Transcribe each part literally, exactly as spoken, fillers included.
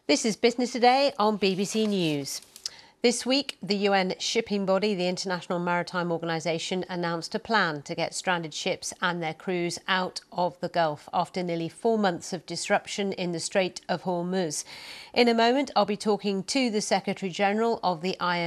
This is Business Today on B B C News. This week, the U N shipping body, the International Maritime Organization, announced a plan to get stranded ships and their crews out of the Gulf after nearly four months of disruption in the Strait of Hormuz. In a moment, I'll be talking to the Secretary General of the I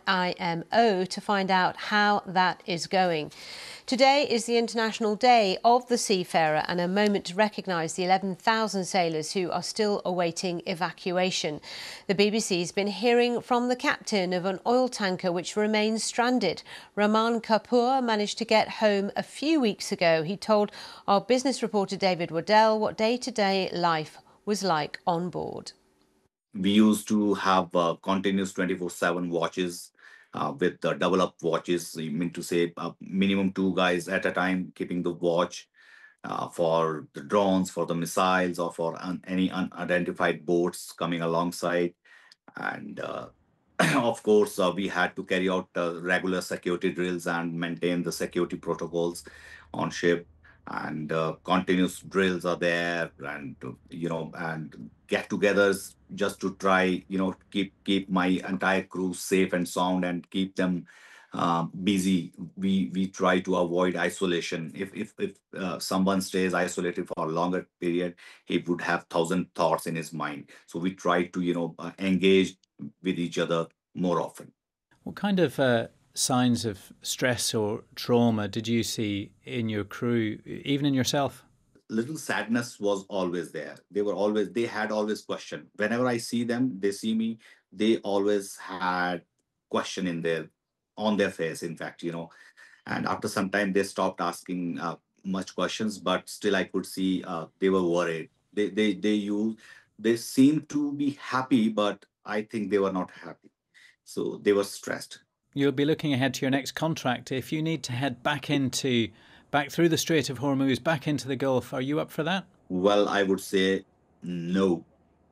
M O to find out how that is going. Today is the International Day of the Seafarer and a moment to recognise the eleven thousand sailors who are still awaiting evacuation. The B B C's been hearing from the captain of an oil tanker which remains stranded. Rahman Kapoor managed to get home a few weeks ago. He told our business reporter David Waddell what day-to-day life was like on board. We used to have uh, continuous twenty-four seven watches. Uh, with the double up watches, you mean to say uh, minimum two guys at a time keeping the watch uh, for the drones, for the missiles, or for un- any unidentified boats coming alongside. And uh, of course, uh, we had to carry out uh, regular security drills and maintain the security protocols on ship. And uh, continuous drills are there, and uh, you know, and get-togethers just to try, you know, keep keep my entire crew safe and sound and keep them uh, busy. We we try to avoid isolation. If if if uh, someone stays isolated for a longer period, he would have thousand thoughts in his mind. So we try to, you know, uh, engage with each other more often. What kind of uh, signs of stress or trauma did you see in your crew, even in yourself? Little sadness was always there. They were always, they had always question. Whenever I see them, they see me, they always had question in their, on their face, in fact, you know. And after some time, they stopped asking uh, much questions, but still I could see uh, they were worried. They, they, they use, they seemed to be happy, but I think they were not happy. So they were stressed. You'll be looking ahead to your next contract. If you need to head back into, back through the Strait of Hormuz, back into the Gulf, are you up for that? Well, I would say no.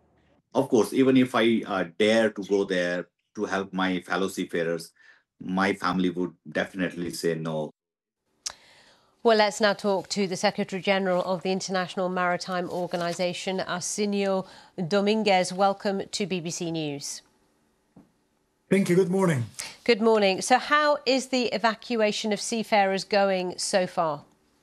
Of course, even if I uh, dare to go there to help my fellow seafarers, my family would definitely say no. Well, let's now talk to the Secretary General of the International Maritime Organization, Arsenio Dominguez. Welcome to B B C News. Thank you. Good morning. Good morning. So how is the evacuation of seafarers going so far?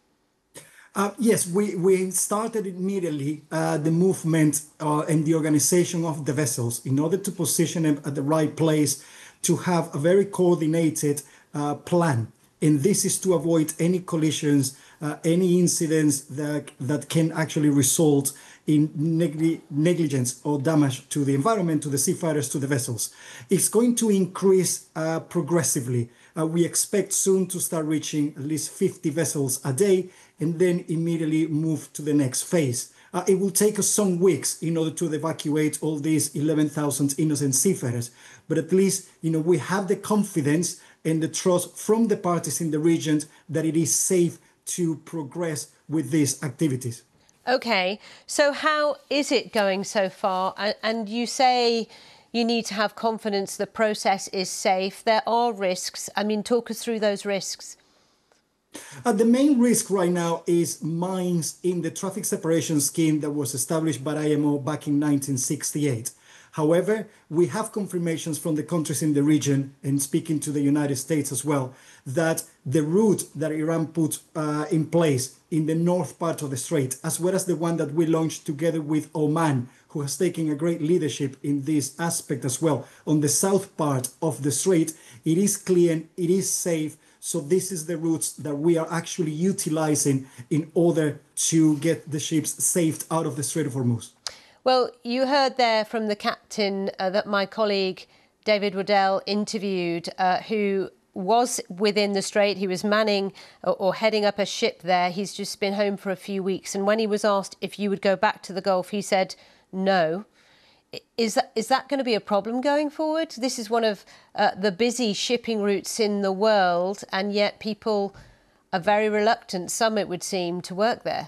Uh, yes, we, we started immediately uh, the movement uh, and the organization of the vessels in order to position them at the right place to have a very coordinated uh, plan. And this is to avoid any collisions, uh, any incidents that, that can actually result in negli- negligence or damage to the environment, to the seafarers, to the vessels. It's going to increase uh, progressively. Uh, we expect soon to start reaching at least fifty vessels a day and then immediately move to the next phase. Uh, it will take us some weeks in order to evacuate all these eleven thousand innocent seafarers. But at least, you know, we have the confidence and the trust from the parties in the region that it is safe to progress with these activities. OK, so how is it going so far? And you say you need to have confidence the process is safe. There are risks. I mean, talk us through those risks. Uh, the main risk right now is mines in the traffic separation scheme that was established by I M O back in nineteen sixty-eight. However, we have confirmations from the countries in the region, and speaking to the United States as well, that the route that Iran put uh, in place in the north part of the strait, as well as the one that we launched together with Oman, who has taken a great leadership in this aspect as well, on the south part of the strait, it is clean, it is safe. So this is the routes that we are actually utilizing in order to get the ships saved out of the Strait of Hormuz. Well, you heard there from the captain uh, that my colleague David Waddell interviewed, uh, who was within the strait. He was manning or, or heading up a ship there. He's just been home for a few weeks. And when he was asked if you would go back to the Gulf, he said no. Is that is that going to be a problem going forward? This is one of uh, the busy shipping routes in the world, and yet people are very reluctant, some it would seem, to work there.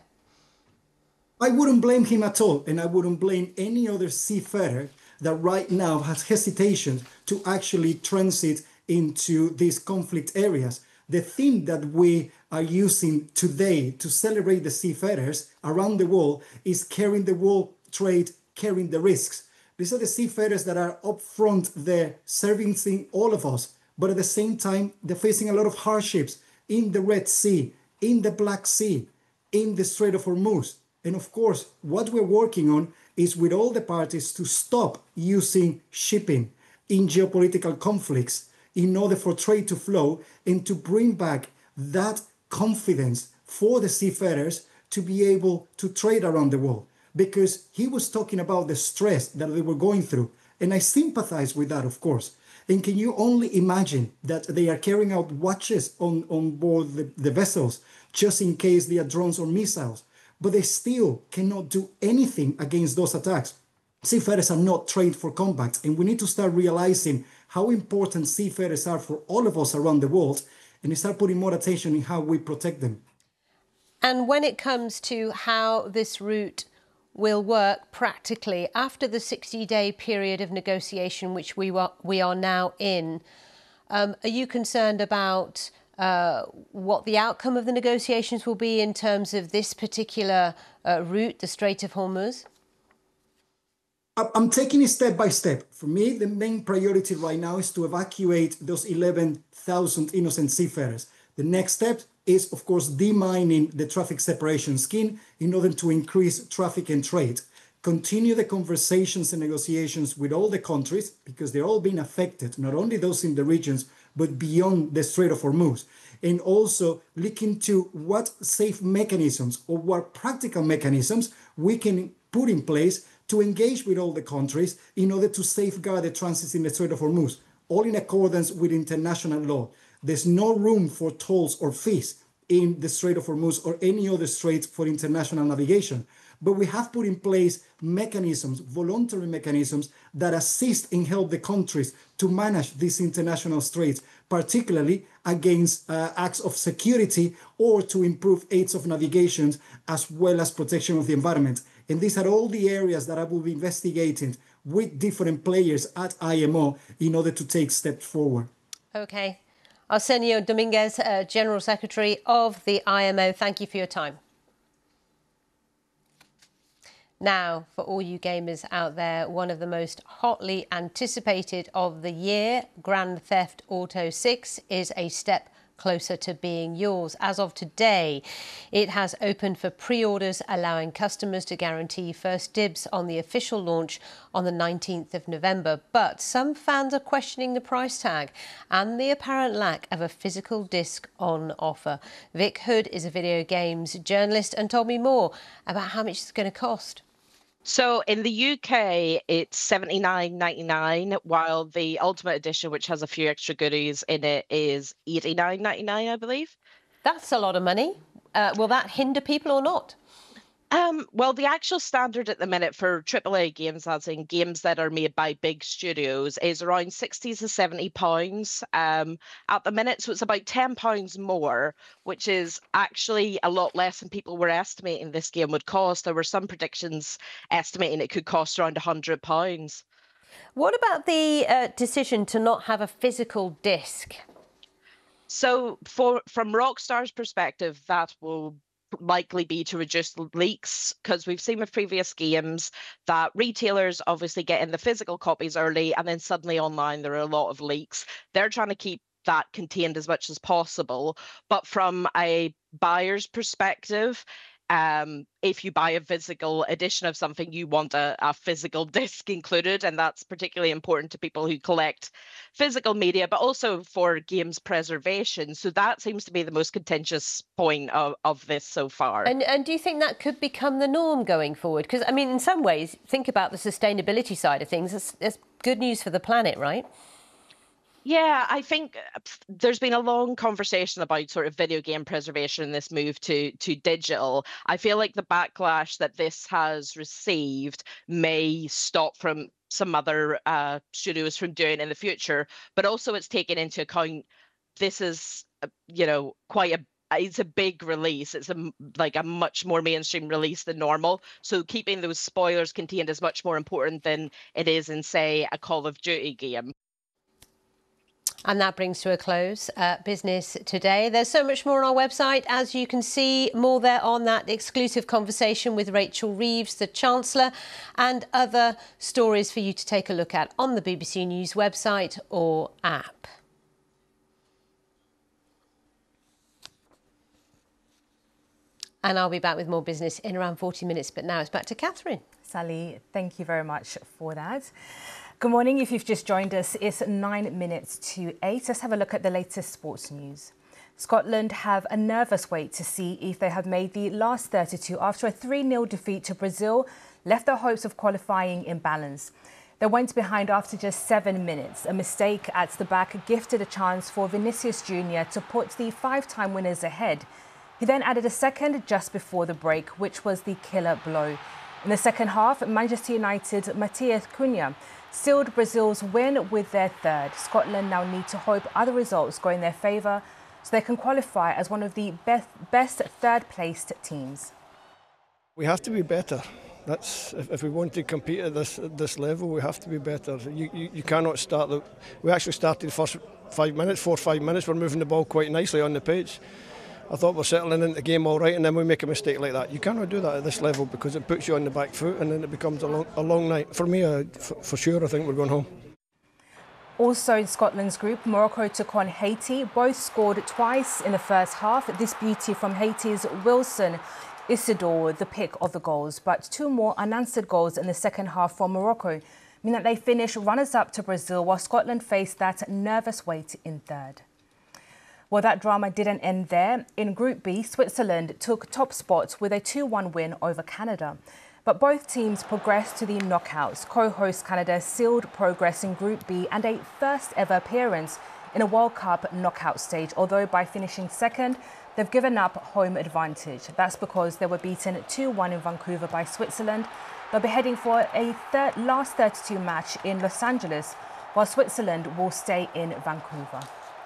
I wouldn't blame him at all, and I wouldn't blame any other seafarer that right now has hesitation to actually transit into these conflict areas. The theme that we are using today to celebrate the seafarers around the world is carrying the world trade, carrying the risks. These are the seafarers that are up front there servicing all of us. But at the same time, they're facing a lot of hardships in the Red Sea, in the Black Sea, in the Strait of Hormuz. And of course, what we're working on is with all the parties to stop using shipping in geopolitical conflicts in order for trade to flow and to bring back that confidence for the seafarers to be able to trade around the world. Because he was talking about the stress that they were going through. And I sympathize with that, of course. And can you only imagine that they are carrying out watches on, on board the, the vessels just in case they are drones or missiles? But they still cannot do anything against those attacks. Seafarers are not trained for combat, and we need to start realizing how important seafarers are for all of us around the world and start putting more attention in how we protect them. And when it comes to how this route will work practically after the sixty-day period of negotiation, which we, were, we are now in, um, are you concerned about uh, what the outcome of the negotiations will be in terms of this particular uh, route, the Strait of Hormuz? I'm taking it step by step. For me, the main priority right now is to evacuate those eleven thousand innocent seafarers. The next step is, of course, demining the traffic separation scheme in order to increase traffic and trade. Continue the conversations and negotiations with all the countries, because they're all being affected, not only those in the regions, but beyond the Strait of Hormuz. And also look into what safe mechanisms or what practical mechanisms we can put in place to engage with all the countries in order to safeguard the transits in the Strait of Hormuz, all in accordance with international law. There's no room for tolls or fees in the Strait of Hormuz or any other strait for international navigation. But we have put in place mechanisms, voluntary mechanisms, that assist and help the countries to manage these international straits, particularly against uh, acts of security or to improve aids of navigation, as well as protection of the environment. And these are all the areas that I will be investigating with different players at I M O in order to take steps forward. Okay. Arsenio Dominguez, uh, General Secretary of the I M O, thank you for your time. Now, for all you gamers out there, one of the most hotly anticipated of the year, Grand Theft Auto six, is a step closer to being yours. As of today, it has opened for pre-orders, allowing customers to guarantee first dibs on the official launch on the nineteenth of November. But some fans are questioning the price tag and the apparent lack of a physical disc on offer. Vic Hood is a video games journalist and told me more about how much it's going to cost. So in the U K, it's seventy-nine ninety-nine, while the Ultimate Edition, which has a few extra goodies in it, is eighty-nine ninety-nine, I believe. That's a lot of money. Uh, will that hinder people or not? Um, well, the actual standard at the minute for triple A games, as in games that are made by big studios, is around sixty to seventy pounds um, at the minute. So it's about ten pounds more, which is actually a lot less than people were estimating this game would cost. There were some predictions estimating it could cost around one hundred pounds. What about the uh, decision to not have a physical disc? So for from Rockstar's perspective, that will likely be to reduce leaks, because we've seen with previous games that retailers obviously get in the physical copies early and then suddenly online there are a lot of leaks. They're trying to keep that contained as much as possible. But from a buyer's perspective, um, if you buy a physical edition of something, you want a, a physical disc included, and that's particularly important to people who collect physical media, but also for games preservation. So that seems to be the most contentious point of, of this so far. And, and do you think that could become the norm going forward? Because, I mean, in some ways, think about the sustainability side of things. It's, it's good news for the planet, right? Yeah, I think there's been a long conversation about sort of video game preservation and this move to to digital. I feel like the backlash that this has received may stop from some other uh, studios from doing in the future, but also it's taken into account this is, you know, quite a it's a big release. It's a like a much more mainstream release than normal. So keeping those spoilers contained is much more important than it is in, say, a Call of Duty game. And that brings to a close uh, Business Today. There's so much more on our website. As you can see, more there on that exclusive conversation with Rachel Reeves, the Chancellor, and other stories for you to take a look at on the B B C News website or app. And I'll be back with more business in around forty minutes. But now it's back to Catherine. Sally, thank you very much for that. Good morning. If you've just joined us, it's nine minutes to eight. Let's have a look at the latest sports news. Scotland have a nervous wait to see if they have made the last thirty-two after a three nil defeat to Brazil left their hopes of qualifying in balance. They went behind after just seven minutes. A mistake at the back gifted a chance for Vinicius Junior to put the five-time winners ahead. He then added a second just before the break, which was the killer blow. In the second half, Manchester United Matheus Cunha sealed Brazil's win with their third. Scotland now need to hope other results go in their favour so they can qualify as one of the best, best third-placed teams. We have to be better. That's if, if we want to compete at this at this level, we have to be better. You, you, you cannot start the. We actually started the first five minutes, four or five minutes. We're moving the ball quite nicely on the pitch. I thought we're settling into the game all right, and then we make a mistake like that. You cannot do that at this level because it puts you on the back foot, and then it becomes a long, a long night. For me, uh, for, for sure, I think we're going home. Also in Scotland's group, Morocco took on Haiti. Both scored twice in the first half. This beauty from Haiti's Wilson Isidore, the pick of the goals. But two more unanswered goals in the second half for Morocco mean that they finished runners-up to Brazil, while Scotland faced that nervous wait in third. Well, that drama didn't end there. In Group B, Switzerland took top spot with a two one win over Canada. But both teams progressed to the knockouts. Co-host Canada sealed progress in Group B and a first ever appearance in a World Cup knockout stage, although by finishing second, they've given up home advantage. That's because they were beaten two one in Vancouver by Switzerland. They'll be heading for a third, last thirty-two match in Los Angeles, while Switzerland will stay in Vancouver.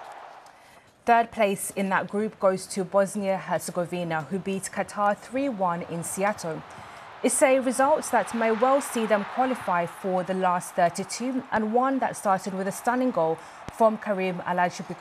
Third place in that group goes to Bosnia-Herzegovina, who beat Qatar three one in Seattle. It's a result that may well see them qualify for the last thirty-two, and one that started with a stunning goal from Karim Al-Ajabi